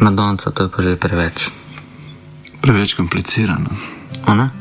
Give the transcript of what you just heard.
Madonca, to je pa že preveč. Preveč komplicirano. Ona?